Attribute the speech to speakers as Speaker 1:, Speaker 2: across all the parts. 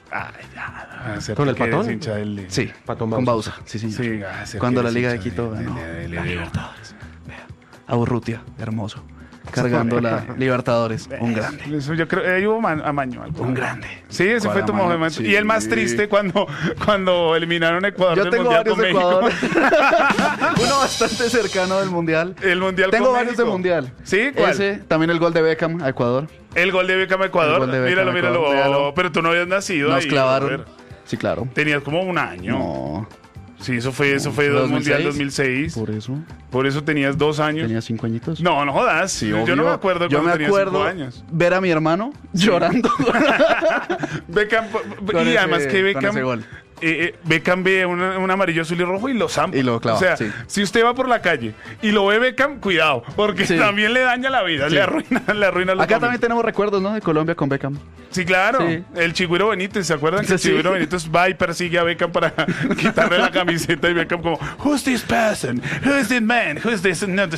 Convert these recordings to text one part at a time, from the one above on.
Speaker 1: Ay, ya.
Speaker 2: ¿Con el Patón?
Speaker 3: Sí,
Speaker 2: Patón
Speaker 3: con
Speaker 2: Bausa.
Speaker 3: Bausa. Sí, señor.
Speaker 1: Sí,
Speaker 3: Cuando la Liga de Quito ganó.
Speaker 1: La
Speaker 3: Libertadores. A Urrutia, hermoso. Cargando la Libertadores. Un grande.
Speaker 1: Eso yo creo, hubo amaño.
Speaker 3: Un grande.
Speaker 1: Sí, ese fue tu momento.
Speaker 3: Sí.
Speaker 1: Y el más triste cuando eliminaron a Ecuador
Speaker 3: Yo
Speaker 1: del
Speaker 3: tengo
Speaker 1: Mundial
Speaker 3: varios
Speaker 1: con
Speaker 3: de
Speaker 1: México.
Speaker 3: Ecuador. Uno bastante cercano del Mundial.
Speaker 1: El Mundial
Speaker 3: Tengo
Speaker 1: con
Speaker 3: varios
Speaker 1: México.
Speaker 3: de Mundial.
Speaker 1: ¿Sí? ¿Cuál?
Speaker 3: Ese, también el gol de Beckham a Ecuador.
Speaker 1: El gol de Beckham a Ecuador.
Speaker 3: El gol de Beckham a
Speaker 1: Míralo.
Speaker 3: Ecuador, véalo.
Speaker 1: Pero tú no habías nacido
Speaker 3: Nos
Speaker 1: ahí,
Speaker 3: clavaron.
Speaker 1: Robert.
Speaker 3: Sí, claro.
Speaker 1: Tenías como un año.
Speaker 3: No.
Speaker 1: Sí, eso fue Mundial 2006. Por eso tenías 2 años.
Speaker 3: Tenía 5 añitos.
Speaker 1: No jodas.
Speaker 3: Sí,
Speaker 1: yo
Speaker 3: obvio.
Speaker 1: no me acuerdo
Speaker 3: Yo
Speaker 1: cuando
Speaker 3: me
Speaker 1: tenía
Speaker 3: acuerdo
Speaker 1: 5 años.
Speaker 3: ver a mi hermano llorando.
Speaker 1: Beckham,
Speaker 3: Con
Speaker 1: y
Speaker 3: ese-
Speaker 1: además que
Speaker 3: con
Speaker 1: Beckham,
Speaker 3: ese gol.
Speaker 1: Beckham ve un amarillo, azul y rojo y lo zampa.
Speaker 3: Y lo clava,
Speaker 1: O sea,
Speaker 3: sí.
Speaker 1: si usted va por la calle y lo ve Beckham, cuidado, porque
Speaker 3: Sí.
Speaker 1: también le daña la vida,
Speaker 3: Sí.
Speaker 1: le arruina los
Speaker 3: Acá también
Speaker 1: momentos.
Speaker 3: tenemos recuerdos, ¿no? De Colombia con Beckham.
Speaker 1: Sí, claro.
Speaker 3: Sí.
Speaker 1: El Chigüiro Benítez, ¿se acuerdan? Que el
Speaker 3: Sí.
Speaker 1: Chigüiro Benítez va y persigue a Beckham para quitarle la camiseta y Beckham como, who's this person? Who's this man? Who's this? No,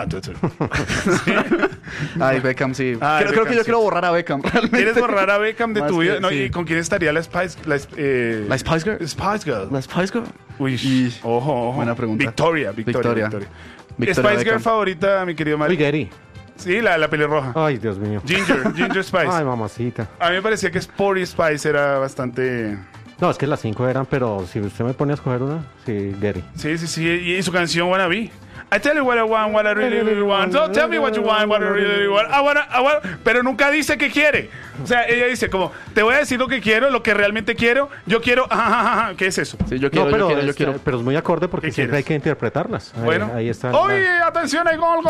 Speaker 3: Ay, Beckham, sí.
Speaker 1: Ay,
Speaker 3: creo que
Speaker 1: Beckham,
Speaker 3: yo
Speaker 1: sí.
Speaker 3: quiero borrar a Beckham, realmente.
Speaker 1: ¿Quieres borrar a Beckham de
Speaker 3: Más
Speaker 1: tu vida?
Speaker 3: que-
Speaker 1: No,
Speaker 3: sí.
Speaker 1: ¿y con quién estaría la Spice?
Speaker 3: ¿La Spice Girl?
Speaker 1: Spice Girl.
Speaker 3: ¿La Spice Girl?
Speaker 1: Uy,
Speaker 3: Y-
Speaker 1: ojo.
Speaker 3: Buena pregunta.
Speaker 1: Victoria.
Speaker 3: Victoria
Speaker 1: Spice
Speaker 3: Beckham.
Speaker 1: Girl favorita, mi querido Mario.
Speaker 2: Gary.
Speaker 1: Sí, la pelirroja.
Speaker 2: Ay, Dios mío.
Speaker 1: Ginger Spice.
Speaker 2: Ay, mamacita.
Speaker 1: A mí me parecía que Sporty Spice era bastante...
Speaker 2: No, es que las 5 eran, pero si usted me pone a escoger una, sí, Gary.
Speaker 1: Sí. Y su canción Wannabe. I tell you what I want, what I really, really want. So tell me what you want, what I really, really want. I wanna. Pero nunca dice que quiere. O sea, ella dice como, te voy a decir lo que quiero, lo que realmente quiero. Yo quiero, ¿qué es eso?
Speaker 3: Sí, yo quiero,
Speaker 2: No, pero,
Speaker 3: yo quiero.
Speaker 2: pero es muy acorde porque
Speaker 1: ¿Qué
Speaker 2: siempre hay
Speaker 1: quieres?
Speaker 2: que interpretarlas.
Speaker 1: Bueno,
Speaker 2: Ahí está.
Speaker 1: Oye, atención, hay gol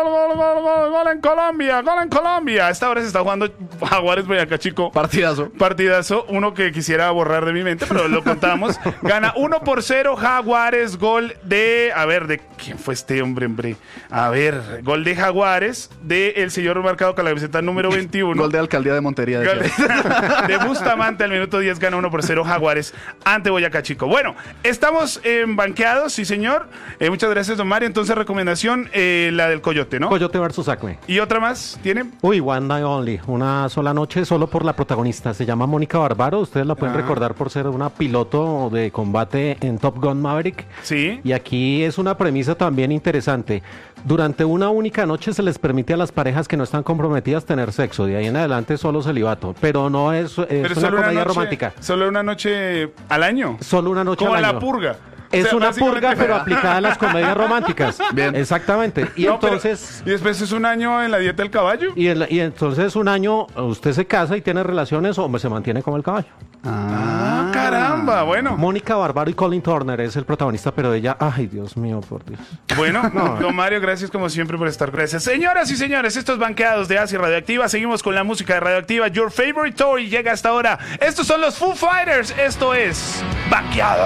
Speaker 1: en Colombia, gol en Colombia. A esta hora se está jugando Jaguares Boyacá, chico.
Speaker 3: Partidazo.
Speaker 1: Partidazo, uno que quisiera borrar de mi mente, pero lo contamos. Gana 1-0 Jaguares, gol de... A ver, ¿de quién fue este hombre? A ver, gol de Jaguares, de el señor marcado con la camiseta número 21.
Speaker 3: Gol de Alcaldía de Montería.
Speaker 1: Gol de Bustamante al minuto 10, gana 1-0 Jaguares ante Boyacá, chico. Bueno, estamos banqueados, sí señor. Muchas gracias, don Mario. Entonces, recomendación, la del Coyote, ¿no?
Speaker 2: Coyote versus Acme.
Speaker 1: ¿Y otra más? ¿Tiene?
Speaker 2: Uy, One Night Only, una sola noche solo por la protagonista. Se llama Mónica Barbaro. Ustedes la pueden recordar por ser una piloto de combate en Top Gun Maverick.
Speaker 1: Sí.
Speaker 2: Y aquí es una premisa también interesante. Durante una única noche se les permite a las parejas que no están comprometidas tener sexo. De ahí en adelante solo celibato. Pero no es,
Speaker 1: Pero
Speaker 2: una comedia romántica.
Speaker 1: Solo una noche al año.
Speaker 2: Solo una noche
Speaker 1: Como
Speaker 2: al
Speaker 1: la
Speaker 2: año.
Speaker 1: purga.
Speaker 2: Es
Speaker 1: O sea,
Speaker 2: una
Speaker 1: básicamente-
Speaker 2: purga, pero aplicada a las comedias románticas.
Speaker 3: Bien.
Speaker 2: Exactamente. Y
Speaker 1: No, pero-
Speaker 2: entonces...
Speaker 1: y después es un año en la dieta del caballo.
Speaker 2: Y entonces un año usted se casa y tiene relaciones o se mantiene como el caballo.
Speaker 1: Ah, caramba, bueno.
Speaker 2: Mónica Barbaro y Colin Turner es el protagonista, pero ella, ay Dios mío, por Dios.
Speaker 1: Bueno, don Mario, gracias como siempre por estar. Gracias. Señoras y señores, estos banqueados de Asia Radioactiva. Seguimos con la música de Radioactiva. Your favorite Tory llega hasta ahora. Estos son los Foo Fighters. Esto es Banqueados.